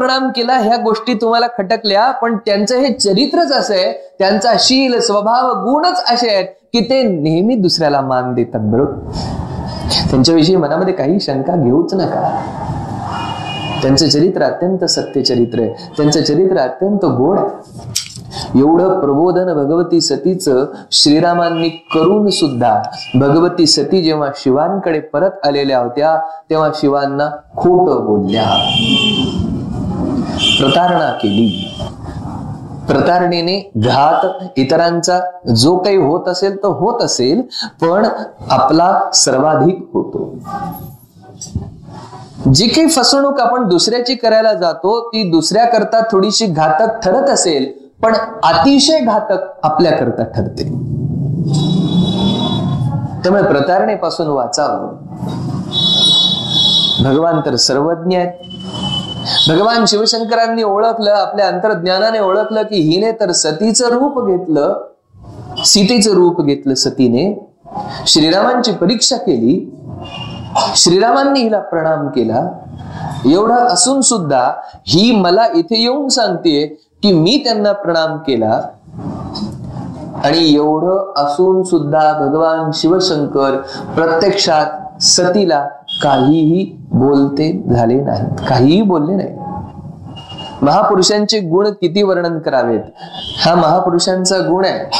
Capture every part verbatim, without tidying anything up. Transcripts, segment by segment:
प्रणाम केला, ह्या गोष्टी तुम्हाला खटकल्या, पण त्यांचं हे चरित्रच असं आहे, त्यांचा शील स्वभाव गुणच असे आहेत की ते नेहमी दुसऱ्याला मान देतात. बरोबर, त्यांच्याविषयी मनामध्ये काही शंका घेऊच नका. त्यांचं चरित्र अत्यंत सत्य चरित्र आहे, त्यांचं चरित्र अत्यंत गोड आहे. एवढं प्रबोधन भगवती सतीचं श्रीरामांनी करून सुद्धा भगवती सती जेव्हा शिवांकडे परत आलेल्या होत्या तेव्हा शिवांना खोटं बोलल्या, प्रतारणा केली. प्रतारणेने घात इतरांचा जो काही होत असेल तो होत असेल, पण आपला सर्वाधिक होतो. जी काही फसवणूक आपण दुसऱ्याची करायला जातो ती दुसऱ्या करता थोडीशी घातक ठरत असेल, पण अतिशय घातक आपल्या करता ठरते. त्यामुळे प्रतारणेपासून वाचावं. भगवान तर सर्वज्ञ आहेत. भगवान शिवशंकरांनी ओळखलं, आपल्या अंतर्ज्ञानाने ओळखलं की हिने तर सतीचं रूप घेतलं, सीतेचं रूप घेतलं सतीने, श्रीरामांची परीक्षा केली, श्रीरामांनी हिला प्रणाम केला. एवढा असून सुद्धा ही मला इथे येऊन सांगतेय की मी त्यांना प्रणाम केला. आणि एवढं असून सुद्धा भगवान शिवशंकर प्रत्यक्षात सतीला काहीही बोलते झाले नाहीत, काहीही बोलले नाही. महापुरुषांचे गुण किती वर्णन करावेत, हा महापुरुषांचा गुण आहे.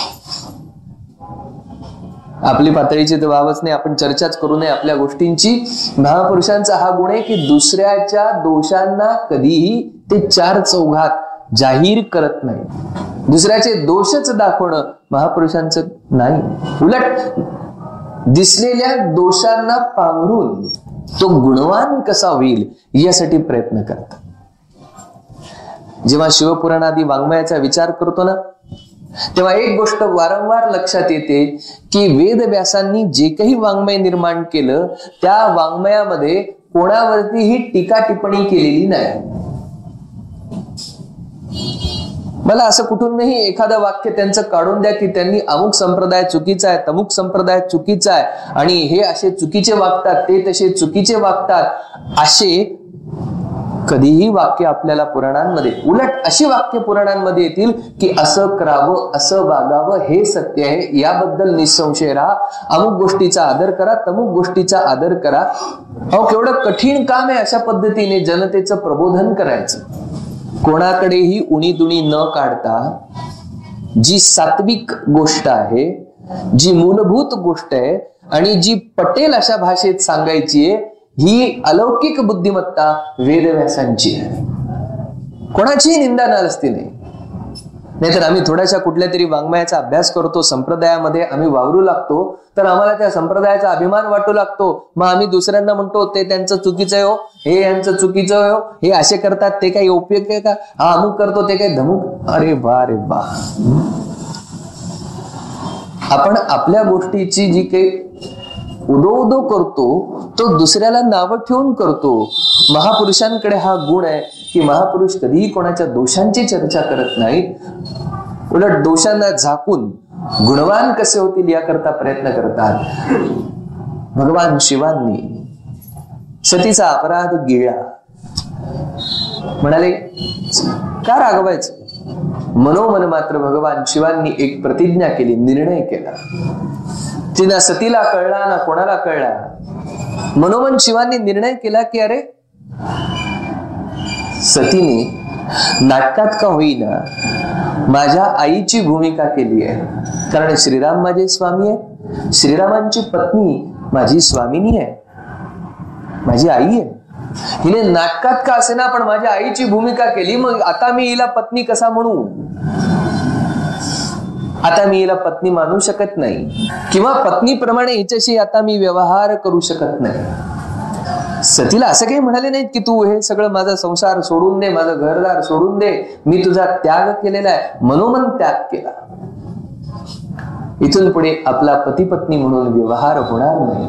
आपली पातळीची तर वावच नाही, आपण चर्चाच करू नये आपल्या गोष्टींची. महापुरुषांचा हा गुण आहे की दुसऱ्याच्या दोषांना कधीही ते चार चौघात जाहीर करत नाही. दुसऱ्याचे दोषच दाखवणं महापुरुषांचं नाही. उलट दिसलेल्या दोषांना पांघरून तो गुणवान कसा होईल यासाठी प्रयत्न करतात. जेव्हा शिवपुराणादी वाङ्मयाचा विचार करतो ना, तेव्हा एक गोष्ट वारंवार लक्षात येते की वेदव्यासांनी जे काही वाङ्मय निर्माण केलं त्या वाङ्मयामध्ये कोणावरतीही टीका टिप्पणी केलेली नाही. मला असं कुठूनही एखादं वाक्य त्यांचं काढून द्या की त्यांनी अमुक संप्रदाय चुकीचा आहे, तमुक संप्रदाय चुकीचा आहे आणि हे असे चुकीचे वागतात, ते तसे चुकीचे वागतात, असे कधीही वाक्य आपल्याला पुराणांमध्ये, उलट अशी वाक्य पुराणांमध्ये येतील की असं करावं, असं वागावं, हे सत्य आहे, याबद्दल निसंशय राहा, अमुक गोष्टीचा आदर करा, तमुक गोष्टीचा आदर करा. अहो केवढं कठीण काम आहे अशा पद्धतीने जनतेचं प्रबोधन करायचं. कोणाकडेही उणीदुणी न काढता जी सात्विक गोष्ट आहे, जी मूलभूत गोष्ट आहे आणि जी पटेल अशा भाषेत सांगायची आहे, ही अलौकिक बुद्धिमत्ता वेदव्यासांची आहे. कोणाचीही निंदा नसती नाही. नाहीतर आम्ही थोड्याशा कुठल्या तरी वाङ्मयाचा अभ्यास करतो, संप्रदायामध्ये आम्ही वावरू लागतो, तर आम्हाला त्या संप्रदायाचा अभिमान वाटू लागतो. मग आम्ही दुसऱ्यांना म्हणतो ते त्यांचं चुकीचं आहे हो, हे यांचं चुकीचं आहे हो, हे असे करतात, ते काही उपयोग आहे का, हा अमुक करतो ते काही धमुक. अरे वा रे वा. आपण आपल्या गोष्टीची जी काही उदो उदो करतो तो दुसऱ्याला नावं ठेवून करतो. महापुरुषांकडे हा गुण आहे की महापुरुष कधीही कोणाच्या दोषांची चर्चा करत नाहीत, उलट दोषांना झाकून गुणवान कसे होतील याकरता प्रयत्न करतात. भगवान शिवांनी सतीचा अपराध गिळला. म्हणाले का रागवायचं. मनोमन मात्र भगवान शिवांनी एक प्रतिज्ञा केली, निर्णय केला. तिना सतीला कळला ना कोणाला कळला. मनोमन शिवांनी निर्णय केला की अरे सतीने नाटकात का होईना माझ्या आईची भूमिका केली आहे. कारण श्रीराम माझे स्वामी आहे, श्रीरामांची पत्नी माझी स्वामिनी आहे, माझी आई आहे. हिने नाटकात का असेना पण माझ्या आईची भूमिका केली. मग आता मी हिला पत्नी कसा म्हणू. आता मी हिला पत्नी मानू शकत नाही किंवा पत्नीप्रमाणे हिच्याशी आता मी व्यवहार करू शकत नाही. सतीला असं काही म्हणाले नाहीत की तू हे सगळं माझा संसार सोडून दे, माझं घरदार सोडून दे, मी तुझा त्याग केलेला आहे. मनोमन त्याग केला. इथून पुढे आपला पती पत्नी म्हणून व्यवहार होणार नाही.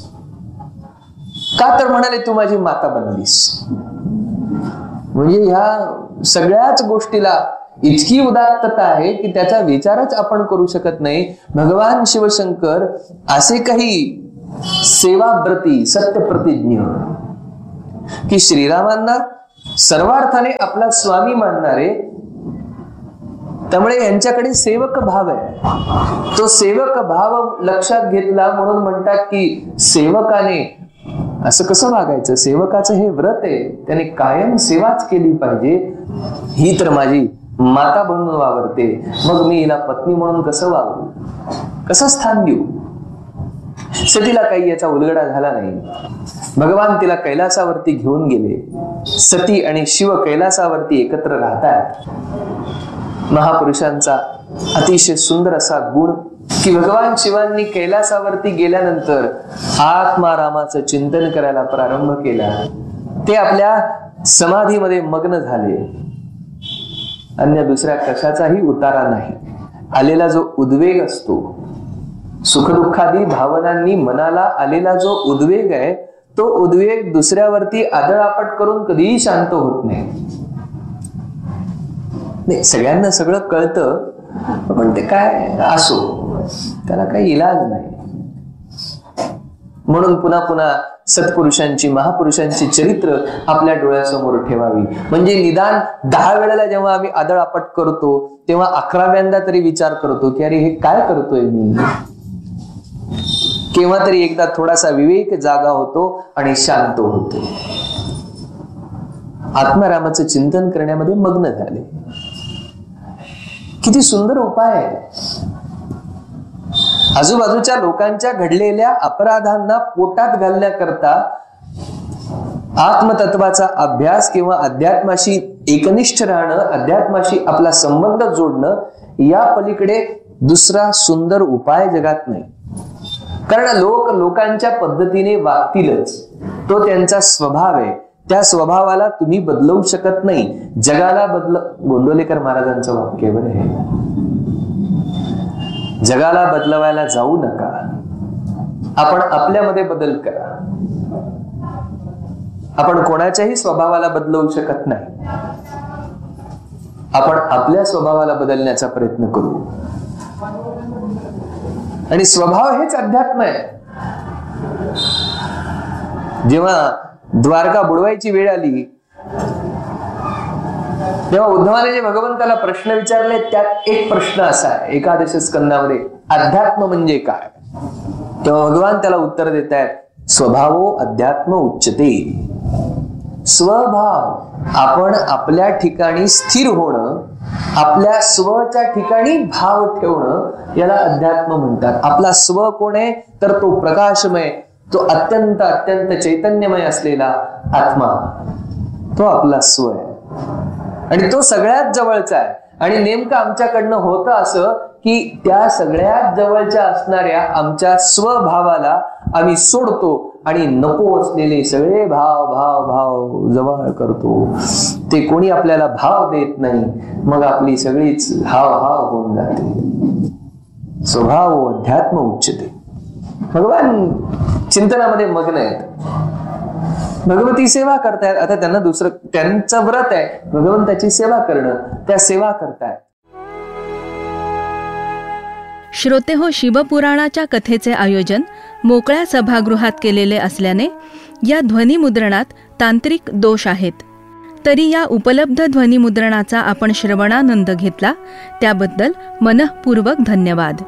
का तर म्हणाले तू माझी माता बनलीस. म्हणजे ह्या सगळ्याच गोष्टीला इतकी उदात्तता आहे की त्याचा विचारच आपण करू शकत नाही. भगवान शिवशंकर असे काही सेवाव्रती सत्यप्रतिज्ञ की श्रीरामांना सर्वार्थाने आपला स्वामी मानणारे, त्यामुळे यांच्याकडे सेवक भाव आहे. तो सेवक भाव लक्षात घेतला म्हणून म्हणतात की सेवकाने असं कसं वागायचं, सेवकाचं हे व्रत आहे, त्याने कायम सेवाच केली पाहिजे. ही तर माझी माता म्हणून वावरते, मग मी हिला पत्नी म्हणून कसं वावरू, कसं स्थान देऊ. सतीला काही याचा उलगडा झाला नाही. भगवान तिला कैलासावरती घेऊन गेले. सती आणि शिव कैलासावरती एकत्र राहतात. महापुरुषांचा अतिशय सुंदर असा गुण की भगवान शिवांनी कैलासावरती गेल्यानंतर आत्मारामाचं चिंतन करायला प्रारंभ केला. ते आपल्या समाधीमध्ये मग्न झाले. अन्य दुसऱ्या कशाचाही उतारा नाही. आलेला जो उद्वेग असतो, सुखदुःखादी भावनांनी मनाला आलेला जो उद्वेग आहे, तो उद्वेग दुसऱ्यावरती आदळआपट करून कधीही शांत होत नाही. नाही, सगळ्यांना सगळं कळतं, पण ते काय असो, त्याला काही इलाज नाही. म्हणून पुन्हा पुन्हा सत्पुरुषांची, महापुरुषांची चरित्र आपल्या डोळ्यासमोर ठेवावी. म्हणजे निदान दहा वेळेला जेव्हा आम्ही आदळआपट करतो तेव्हा अकराव्यांदा तरी विचार करतो की अरे हे काय करतोय मी. केव्हा तरी एकदा थोडासा विवेक जागा होतो आणि शांत होतो. आत्मारामाचं चिंतन करण्यामध्ये मग्न झाले. किती सुंदर उपाय आहे. आजूबाजूच्या लोकांच्या घडलेल्या अपराधांना पोटात घालण्याकरता आत्मतत्वाचा अभ्यास किंवा अध्यात्माशी एकनिष्ठ राहणं, अध्यात्माशी आपला संबंध जोडणं, या पलीकडे दुसरा सुंदर उपाय जगात नाही. कारण लोक लोकांच्या पद्धतीने वागतीलच. तो त्यांचा स्वभाव आहे. त्या स्वभावाला तुम्ही बदलवू शकत नाही. जगाला बदल गोंदवलेकर महाराजांचं वाक्य बरं आहे, जगाला बदलवायला जाऊ नका, आपण आपल्यामध्ये बदल करा. आपण कोणाच्याही स्वभावाला बदलवू शकत नाही. आपण आपल्या स्वभावाला बदलण्याचा प्रयत्न करू. आणि स्वभाव हेच अध्यात्म आहे. जेव्हा द्वारका बुडवायची वेळ आली तेव्हा उद्धवाने जे भगवंताला प्रश्न विचारले त्यात एक प्रश्न असा आहे एकादश स्कंदामध्ये, अध्यात्म म्हणजे काय. तेव्हा भगवान त्याला उत्तर देत आहेत, स्वभावो अध्यात्म उच्चते. स्वभाव, आपण आपल्या ठिकाणी स्थिर होणं, आपल्या स्वच्या ठिकाणी भाव ठेवणं, याला अध्यात्म म्हणतात. आपला स्व कोण आहे तर तो प्रकाशमय, तो अत्यंत अत्यंत चैतन्यमय असलेला आत्मा, तो आपला स्व आहे. आणि तो सगळ्यात जवळचा आहे. आणि नेमकं आमच्याकडनं होतं असं की त्या सगळ्यात जवळच्या असणाऱ्या आमच्या स्वभावाला आम्ही सोडतो आणि नको असलेले सगळे भाव भाव भाव जवळ करतो. ते कोणी आपल्याला भाव देत नाही. मग आपली सगळीच हाव हाव होऊन जाते. स्वभाव अध्यात्म उच्चते. भगवान चिंतनामध्ये मग्न आहेत. भगवती सेवा करतायत. आता त्यांना दुसरं, त्यांचं व्रत आहे भगवंताची सेवा करणं, त्या सेवा करतायत. श्रोते हो, शिवपुराणाच्या कथेचे आयोजन मोकळ्या सभागृहात केलेले असल्याने या ध्वनिमुद्रणात तांत्रिक दोष आहेत. तरी या उपलब्ध ध्वनिमुद्रणाचा आपण श्रवणानंद घेतला त्याबद्दल मनःपूर्वक धन्यवाद.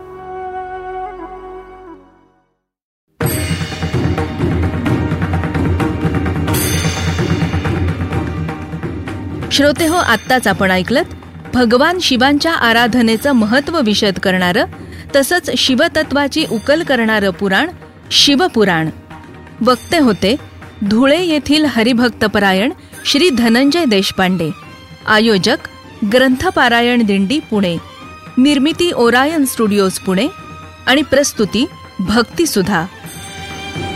श्रोते हो, आत्ताच आपण ऐकलत भगवान शिवांच्या आराधनेचं महत्त्व विशद करणारं तसंच शिवतत्वाची उकल करणारं पुराण शिवपुराण. वक्ते होते धुळे येथील हरिभक्तपरायण श्री धनंजय देशपांडे. आयोजक ग्रंथपारायण दिंडी पुणे. निर्मिती ओरायन स्टुडिओज पुणे आणि प्रस्तुती भक्ती सुधा.